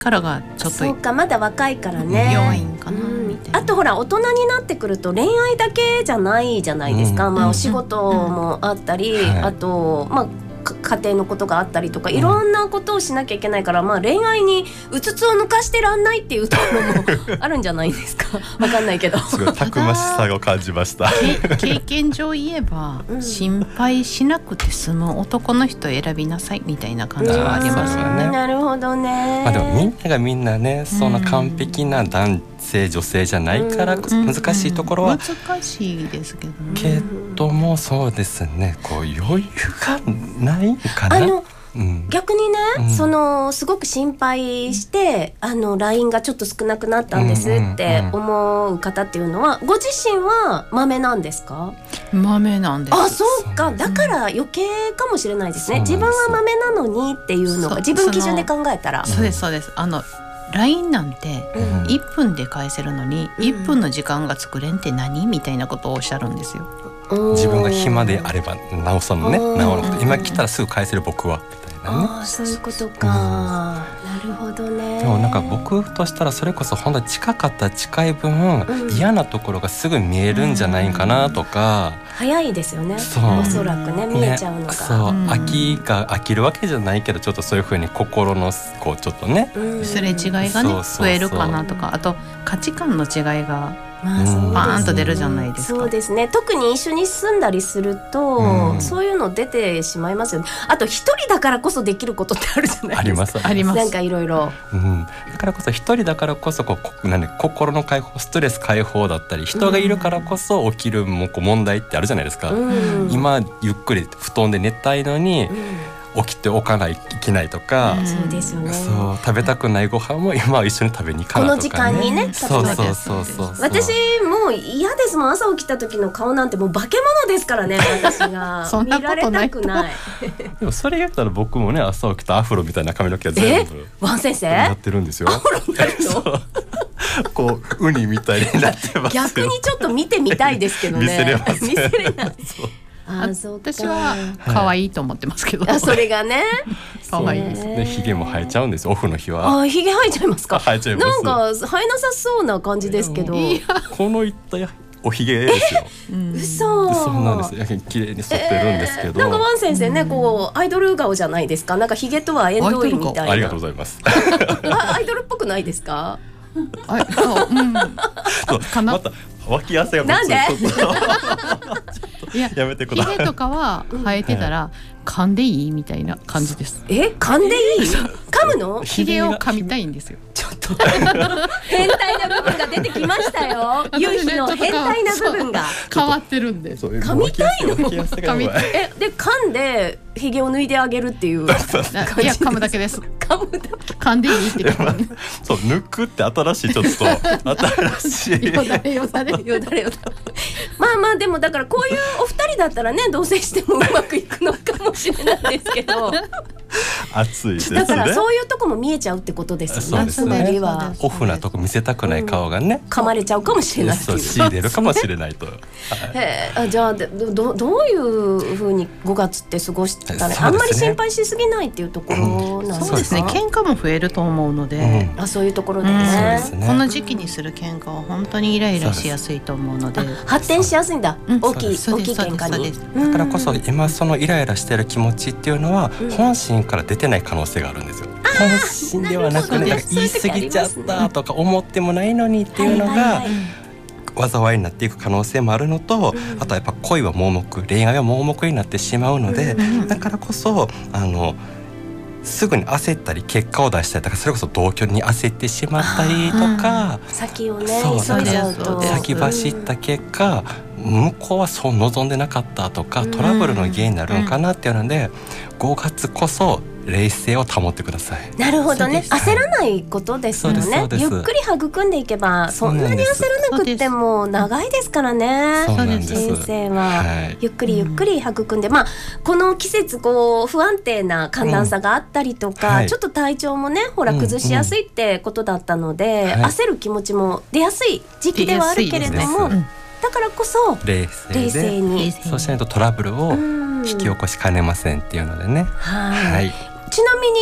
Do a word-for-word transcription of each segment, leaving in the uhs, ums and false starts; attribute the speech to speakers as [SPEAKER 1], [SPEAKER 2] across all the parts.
[SPEAKER 1] からがちょっと
[SPEAKER 2] そうか、まだ若いからね、
[SPEAKER 1] 弱いんかな、うん、みたいな。
[SPEAKER 2] あとほら大人になってくると恋愛だけじゃないじゃないですか、うん、まあ、お仕事もあったり、うん、あとまあ家庭のことがあったりとかいろんなことをしなきゃいけないから、うん、まあ恋愛にうつつを抜かしてらんないっていうところもあるんじゃないですかわかんないけど
[SPEAKER 3] すごいたくましさを感じました
[SPEAKER 1] 経験上言えば、うん、心配しなくて済む男の人を選びなさいみたいな感じはありますよね。
[SPEAKER 2] なるほどね、
[SPEAKER 3] まあ、でもみんながみんなねそんな完璧な男性女性じゃないから難しいところは
[SPEAKER 1] 難しいですけどね。
[SPEAKER 3] けどもそうですね、こう余裕がないかな。
[SPEAKER 2] あの、
[SPEAKER 3] うん、
[SPEAKER 2] 逆にね、
[SPEAKER 3] うん、
[SPEAKER 2] そのすごく心配してあの ライン がちょっと少なくなったんですって思う方っていうのはご自身はマメなんですか？
[SPEAKER 1] マメなんです。
[SPEAKER 2] あ、そうか、だから余計かもしれないですね。自分はマメなのにっていうのが自分基準で考えたら。
[SPEAKER 1] そうですそうです。あのライン なんていっぷんで返せるのに、うん、いっぷんの時間が作れんって何みたいなことをおっしゃるんですよ。
[SPEAKER 3] 自分が暇であれば直さのね、直らなくて今来たらすぐ返せる僕はみたいなね。
[SPEAKER 2] あ、そういうことか、うん、なるほどね。
[SPEAKER 3] でもなんか僕としたらそれこそ本当に近かったら近い分、うん、嫌なところがすぐ見えるんじゃないかなとか、
[SPEAKER 2] うん、早いですよね。
[SPEAKER 3] そう
[SPEAKER 2] おそらくね見えちゃうのが、
[SPEAKER 3] ね、そう、うん、飽きが飽きるわけじゃないけどちょっとそういう風に心のこうちょっとね、
[SPEAKER 1] うん、すれ違いがねそうそうそう増えるかなとか、あと価値観の違いがまあそうですね、バーンと出るじゃないですか。
[SPEAKER 2] そうですね、特に一緒に住んだりすると、うん、そういうの出てしまいますよね。あと一人だからこそできることってあるじゃないですか。
[SPEAKER 3] あります
[SPEAKER 1] あります。
[SPEAKER 2] なんかいろいろ
[SPEAKER 3] だからこそ一人だからこそこうなんで心の解放、ストレス解放だったり人がいるからこそ起きるもこう問題ってあるじゃないですか、うん、今ゆっくり布団で寝たいのに、うん起きておかないといけないとか、
[SPEAKER 2] うん、そうですよね。
[SPEAKER 3] そう食べたくないご飯も今は一緒に食べに行かないとかね、
[SPEAKER 2] この時間にね
[SPEAKER 3] そうそうそうそう、
[SPEAKER 2] 私もう嫌ですもん。朝起きた時の顔なんてもう化け物ですからね私が
[SPEAKER 1] そんなことない
[SPEAKER 2] 見られたくない
[SPEAKER 3] でもそれやったら僕もね朝起きたアフロみたいな髪の毛は全部
[SPEAKER 2] ワン先生
[SPEAKER 3] やってるんですよ。
[SPEAKER 2] アフロになるの
[SPEAKER 3] こうウニみたいになってますよ。
[SPEAKER 2] 逆にちょっと見てみたいですけどね
[SPEAKER 3] 見せれます
[SPEAKER 2] 見せれないああ、そうか。
[SPEAKER 1] 私は可愛いと思ってますけど、
[SPEAKER 2] はい、あそれがね
[SPEAKER 1] 可愛いです
[SPEAKER 3] ね。ヒゲも生えちゃうんですよオフの日は。
[SPEAKER 2] あ、ヒゲ生えちゃいますか？
[SPEAKER 3] 生えちゃいます。
[SPEAKER 2] なんか生えなさそうな感じですけど、いや
[SPEAKER 3] このいったおひげですよ。
[SPEAKER 2] 嘘。
[SPEAKER 3] そうなんですよ。綺麗に剃ってるんですけど、
[SPEAKER 2] えー、なんかワン先生ね、こうアイドル顔じゃないですか。なんかヒゲとは縁遠いみたいな。
[SPEAKER 3] ありがとうございます
[SPEAKER 2] あ、アイドルっぽくないですか？
[SPEAKER 1] あ、うん、
[SPEAKER 3] そうかな。また脇汗が
[SPEAKER 2] なんで
[SPEAKER 1] いや
[SPEAKER 3] やめてください。
[SPEAKER 1] ヒゲとかは生えてたら噛んでいいみたいな感じです。
[SPEAKER 2] え、噛んでいい？噛むの？
[SPEAKER 1] ヒゲを噛みたいんですよ。
[SPEAKER 2] ちょっと変態な部分が出てきましたよ。夕日の変態な部分が
[SPEAKER 1] 変わってるんで。
[SPEAKER 2] 噛みたいの？
[SPEAKER 1] 噛み
[SPEAKER 2] え、で噛んでヒゲを抜いてあげるっていう感じです。い
[SPEAKER 1] や噛むだけです。
[SPEAKER 2] 噛むだけ。
[SPEAKER 1] 噛んでいいって聞く。
[SPEAKER 3] そう抜くって新しいちょっと新しい。
[SPEAKER 2] よだれよだれよだれよだれ。まあまあでもだからこういうお二人だったらね同棲してもうまくいくのかもしれないですけど。
[SPEAKER 3] 熱いですね。
[SPEAKER 2] だからそういうとこも見えちゃうってことですよね。つまりは
[SPEAKER 3] オフなとこ見せたくない顔がね、
[SPEAKER 2] うん、噛まれちゃうかもしれない。
[SPEAKER 3] そう仕入れるかもしれないと。はい、
[SPEAKER 2] へあじゃあどどどういうふうにごがつって過ごしたら、ね、あんまり心配しすぎないっていうところなんですか？
[SPEAKER 1] そうですね。喧嘩も増えると思うので、
[SPEAKER 2] うん、あそういうところでね、
[SPEAKER 1] うんね、この時期にする喧嘩は本当にイライラしやすいと思うので、
[SPEAKER 2] 発展しやすいんだ、うん、大きい大きい喧嘩に。
[SPEAKER 3] だからこそ今そのイライラしてる気持ちっていうのは、うん、本心から出てない可能性があるんですよ。本心ではなくね、なんか言い過ぎちゃったとか思ってもないのにっていうのが災いになっていく可能性もあるのと、うん、あとはやっぱ恋は盲目、恋愛は盲目になってしまうので、うん、だからこそあのすぐに焦ったり結果を出したりとか、それこそ同居に焦ってしまったりとか、
[SPEAKER 2] うん、先をね急いじゃうと
[SPEAKER 3] 先走った結果、うん、向こうはそう望んでなかったとか、トラブルの原因になるのかなっていうので、うん、ごがつこそ冷静を保ってください。
[SPEAKER 2] なるほどね。焦らないことですよね。ゆっくり育んでいけばそんなに焦らなくても長いですからね。人生は、はい、ゆっくりゆっくり育んで、まあこの季節こう不安定な寒暖差があったりとか、うんはい、ちょっと体調もねほら崩しやすいってことだったので、うんうん、焦る気持ちも出やすい時期ではあるけれども、ね、だからこそ
[SPEAKER 3] 冷静で冷静にそうしないとトラブルを引き起こしかねませんっていうのでね。
[SPEAKER 2] はい、はい、ちなみに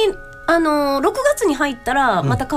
[SPEAKER 2] あのろくがつに入ったらまた変